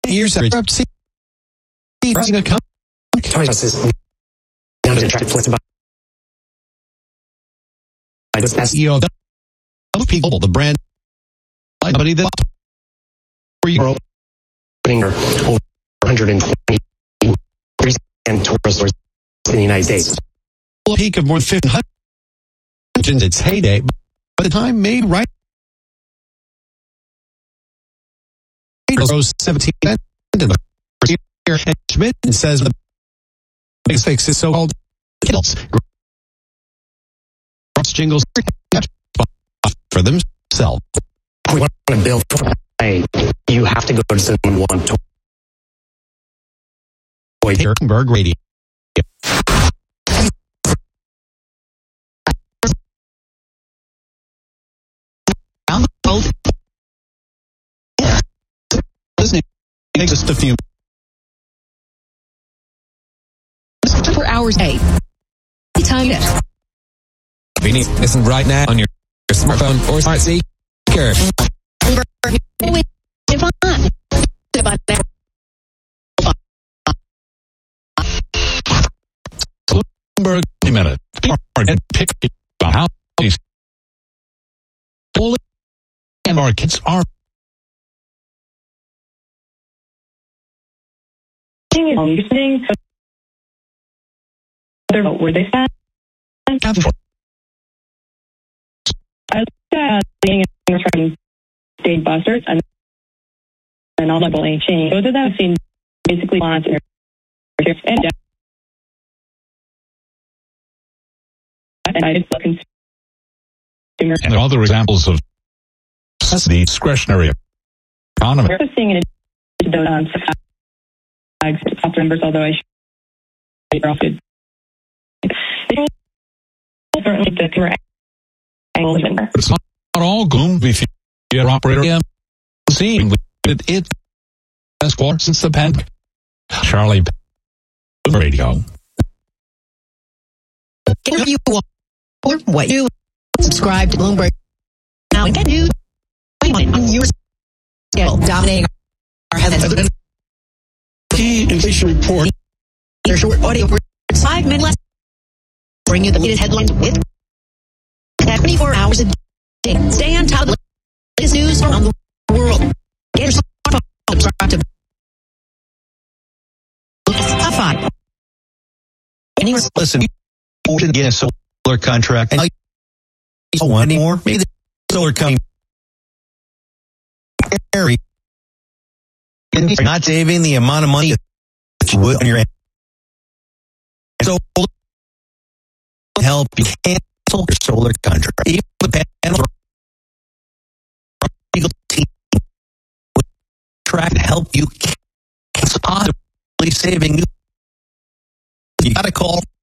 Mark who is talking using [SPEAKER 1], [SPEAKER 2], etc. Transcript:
[SPEAKER 1] years up to rising a company.
[SPEAKER 2] Toys R Us is now an attractive place to buy. I just asked
[SPEAKER 1] CEO of people, the brand, somebody that for you
[SPEAKER 2] opening her over 120 and tourist stores in the United States.
[SPEAKER 1] A peak of more than 1,500 in its heyday, but by the time made right, rose 17% in the first year, and Schmidt says the biggest fix is so-called kills. Jingles for themselves.
[SPEAKER 2] If we want to build toy, you have to go to someone one toy.
[SPEAKER 1] Bloomberg Radio. Listening takes us a few
[SPEAKER 3] 4 hours a day. Time it.
[SPEAKER 4] Listen right now on your smartphone or smart speaker.
[SPEAKER 1] Bloomberg minute. And pick about how these markets are.
[SPEAKER 5] Listening. Where they stand. I looked at being from Dave Busters and all the bullying chain. Those of them seem basically monitored. And I just look consumer.
[SPEAKER 1] And other examples of the discretionary economy.
[SPEAKER 5] We're seeing it in those flags, top numbers, although I should be good. Certainly the consumer angle is in there.
[SPEAKER 1] It's not all gloom if you're operator seeing it as far since the pandemic. Charlie Radio.
[SPEAKER 3] If you want what you subscribe to Bloomberg now and get you on your scale dominating our headlines.
[SPEAKER 1] Key inflation report.
[SPEAKER 3] Your short audio 5 minutes less. Bring you the latest headlines with 24 hours a day. Stay on top of the latest news around the world. Get your smartphone. Subscribe to Spotify. Anywhere.
[SPEAKER 1] Listen, you should get a solar contract. And don't want anymore. Maybe the solar company not saving the amount of money that you would on your end. So help you cancel your solar contract. Even the panel legal team will try to help you cancel, possibly saving you. You got to call